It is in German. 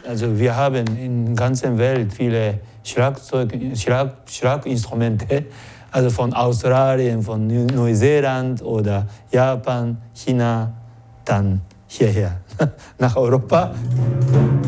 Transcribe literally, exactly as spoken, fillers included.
Also wir haben in der ganzen Welt viele Schlagzeug, Schlag, Schlaginstrumente, also von Australien, von Neuseeland oder Japan, China, dann hierher nach Europa.